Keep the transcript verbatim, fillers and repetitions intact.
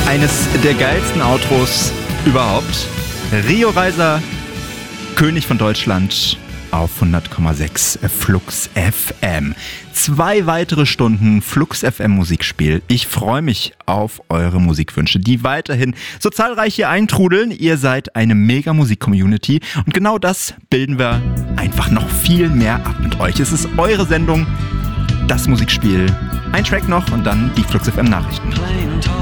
Eines der geilsten Outros überhaupt. Rio Reiser, König von Deutschland auf hundert Komma sechs Flux F M. Zwei weitere Stunden Flux F M Musikspiel. Ich freue mich auf eure Musikwünsche, die weiterhin so zahlreich hier eintrudeln. Ihr seid eine mega Musik-Community und genau das bilden wir einfach noch viel mehr ab mit euch. Es ist eure Sendung, das Musikspiel. Ein Track noch und dann die Flux F M Nachrichten.